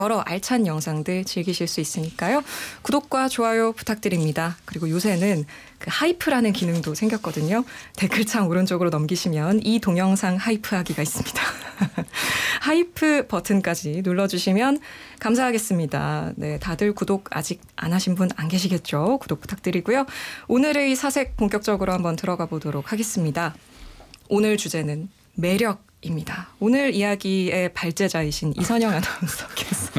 여러 알찬 영상들 즐기실 수 있으니까요. 구독과 좋아요 부탁드립니다. 그리고 요새는 그 하이프라는 기능도 생겼거든요. 댓글창 오른쪽으로 넘기시면 이 동영상 하이프하기가 있습니다. 하이프 버튼까지 눌러주시면 감사하겠습니다. 네, 다들 구독 아직 안 하신 분 안 계시겠죠? 구독 부탁드리고요. 오늘의 사색 본격적으로 한번 들어가 보도록 하겠습니다. 오늘 주제는 매력입니다. 오늘 이야기의 발제자이신 이선영 아나운서께서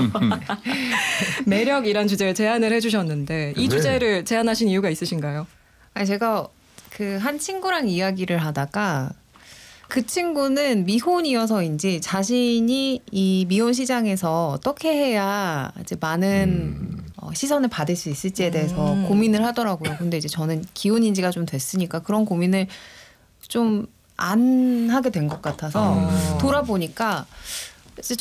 매력이란 주제를 제안을 해주셨는데 이 주제를 제안하신 이유가 있으신가요? 아니, 제가 그 한 친구랑 이야기를 하다가 그 친구는 미혼이어서인지 자신이 이 미혼 시장에서 어떻게 해야 이제 많은 시선을 받을 수 있을지에 대해서 고민을 하더라고요. 근데 이제 저는 기혼인 지가 좀 됐으니까 그런 고민을 좀 안 하게 된 것 같아서 돌아보니까 이제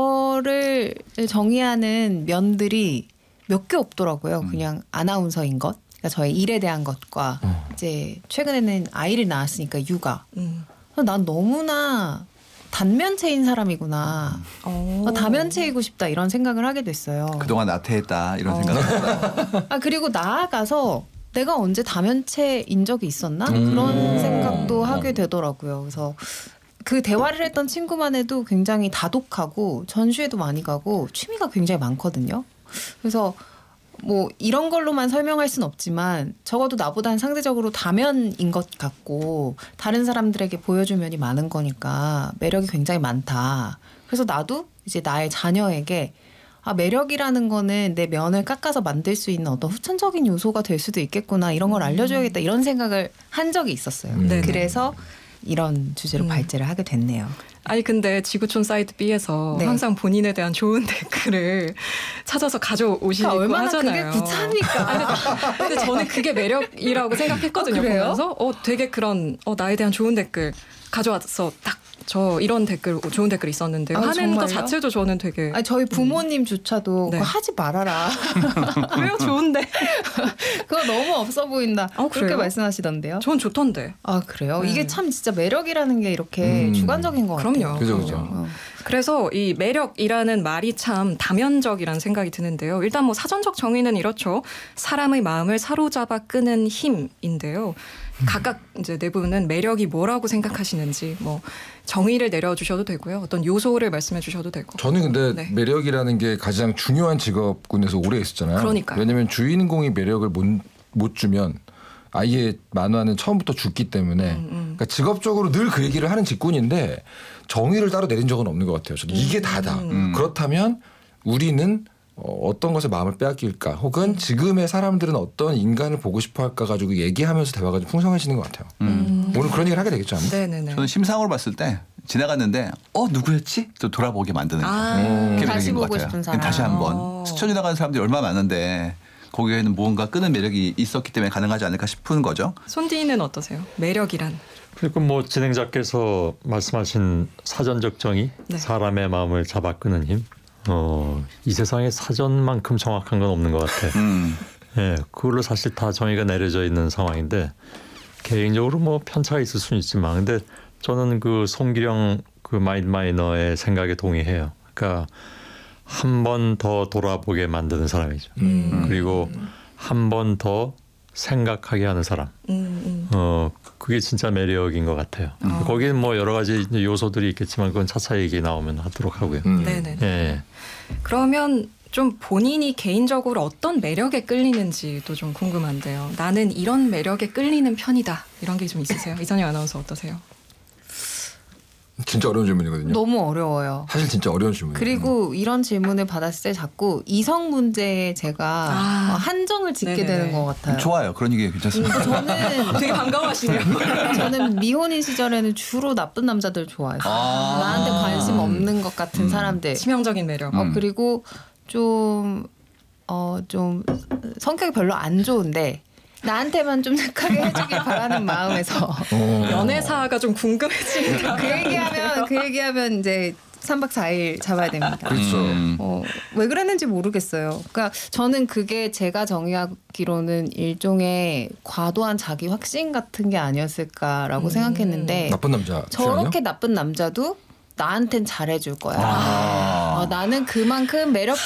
저를 정의하는 면들이 몇 개 없더라고요. 그냥 아나운서인 것, 그러니까 저의 일에 대한 것과 이제 최근에는 아이를 낳았으니까 육아. 난 너무나 단면체인 사람이구나. 다면체이고 싶다 이런 생각을 하게 됐어요. 그동안 나태했다 이런 생각을. 그리고 나아가서 내가 언제 다면체인 적이 있었나? 그런 생각도 하게 되더라고요. 그래서 그 대화를 했던 친구만 해도 굉장히 다독하고 전시회도 많이 가고 취미가 굉장히 많거든요. 그래서 뭐 이런 걸로만 설명할 순 없지만 적어도 나보다는 상대적으로 다면인 것 같고 다른 사람들에게 보여줄 면이 많은 거니까 매력이 굉장히 많다. 그래서 나도 이제 나의 자녀에게 매력이라는 거는 내 면을 깎아서 만들 수 있는 어떤 후천적인 요소가 될 수도 있겠구나. 이런 걸 알려줘야겠다. 이런 생각을 한 적이 있었어요. 그래서 이런 주제로 발제를 하게 됐네요. 아니 근데 지구촌 사이트 B에서 항상 본인에 대한 좋은 댓글을 찾아서 가져오시고 얼마나 하잖아요. 그게 구차합니까? 근데 저는 그게 매력이라고 생각했거든요. 보면서 되게 그런 나에 대한 좋은 댓글 가져와서 딱 저 이런 댓글 좋은 댓글 있었는데 하는 정말요? 것 자체도 저는 되게 저희 부모님조차도 그거 하지 말아라. 왜요? 좋은데 그거 너무 없어 보인다. 그렇게 그래요? 말씀하시던데요. 전 좋던데. 그래요? 네. 이게 참 진짜 매력이라는 게 이렇게 주관적인 것 같아요. 그럼요. 그죠. 그래서 이 매력이라는 말이 참 다면적이라는 생각이 드는데요. 일단 뭐 사전적 정의는 이렇죠. 사람의 마음을 사로잡아 끄는 힘인데요. 각각 이제 내부는 매력이 뭐라고 생각하시는지 뭐 정의를 내려주셔도 되고요. 어떤 요소를 말씀해 주셔도 되고. 저는 근데 매력이라는 게 가장 중요한 직업군에서 오래 있었잖아요. 그러니까요. 왜냐하면 주인공이 매력을 못 주면 아예 만화는 처음부터 죽기 때문에 그러니까 직업적으로 늘 그 얘기를 하는 직군인데 정의를 따로 내린 적은 없는 것 같아요. 저는 이게 다다. 그렇다면 우리는 어떤 것에 마음을 빼앗길까 혹은 지금의 사람들은 어떤 인간을 보고 싶어 할까 가지고 얘기하면서 대화가 좀 풍성해지는 것 같아요. 오늘 그런 얘기를 하게 되겠죠. 아마? 네네네. 저는 심상으로 봤을 때 지나갔는데 누구였지? 또 돌아보게 만드는 그게 다시 매력인 것 보고 같아요. 싶은 사람. 다시 한번 스쳐 지나가는 사람들이 얼마나 많은데 거기에는 무언가 끄는 매력이 있었기 때문에 가능하지 않을까 싶은 거죠. 손디는 어떠세요? 매력이란? 그리고 뭐 진행자께서 말씀하신 사전적 정의, 사람의 마음을 잡아 끄는 힘. 이 세상에 사전만큼 정확한 건 없는 것 같아. 그걸로 사실 다 정의가 내려져 있는 상황인데 개인적으로 뭐 편차가 있을 수는 있지만, 근데 저는 그 송기령 그 마인드 마이너의 생각에 동의해요. 그러니까 한 번 더 돌아보게 만드는 사람이죠. 그리고 한 번 더 생각하게 하는 사람. 그게 진짜 매력인 것 같아요. 거기는 뭐 여러 가지 요소들이 있겠지만 그건 차차 얘기 나오면 하도록 하고요. 네네. 예. 그러면 좀 본인이 개인적으로 어떤 매력에 끌리는지도 좀 궁금한데요. 나는 이런 매력에 끌리는 편이다. 이런 게 좀 있으세요? 이선영 아나운서 어떠세요? 진짜 어려운 질문이거든요. 너무 어려워요. 사실 진짜 어려운 질문이에요. 그리고 이런 질문을 받았을 때 자꾸 이성 문제에 제가 한정을 짓게 되는 것 같아요. 좋아요. 그런 얘기 괜찮습니다. 저는 되게 반가워하시네요. 저는 미혼인 시절에는 주로 나쁜 남자들 좋아했어요. 나한테 관심 없는 것 같은 사람들. 치명적인 매력. 그리고 좀 성격이 별로 안 좋은데 나한테만 좀 착하게 해주길 바라는 마음에서 연애사가 좀 궁금해지니까 그 얘기하면 이제 3박 4일 잡아야 됩니다. 그렇죠. 왜 그랬는지 모르겠어요. 그러니까 저는 그게 제가 정의하기로는 일종의 과도한 자기 확신 같은 게 아니었을까라고 생각했는데 나쁜 남자 저렇게 나쁜 남자도 나한텐 잘해줄 거야. 아. 나는 그만큼 매력